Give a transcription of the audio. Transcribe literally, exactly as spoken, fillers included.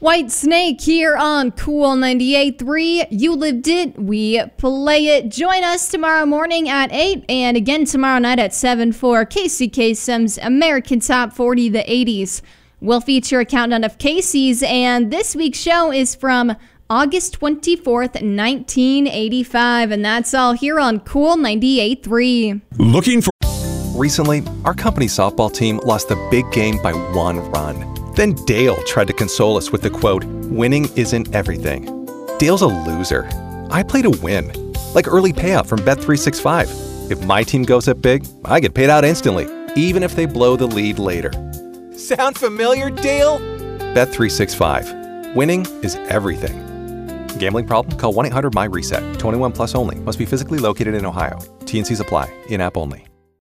White Snake here on Cool ninety-eight point three. You lived it, we play it. Join us tomorrow morning at eight and again tomorrow night at seven for Casey Kasem's American Top forty, the eighties. We'll feature a countdown of Casey's, and this week's show is from August twenty-fourth, nineteen eighty-five, and that's all here on Cool ninety-eight point three. Looking for... Recently, our company softball team lost the big game by one run. Then Dale tried to console us with the quote, "Winning isn't everything." Dale's a loser. I play to win. Like early payout from Bet three sixty-five. If my team goes up big, I get paid out instantly, even if they blow the lead later. Sound familiar, Dale? Bet three sixty-five. Winning is everything. Gambling problem? Call one eight hundred M Y RESET. twenty-one plus only. Must be physically located in Ohio. T N Cs apply. In-app only.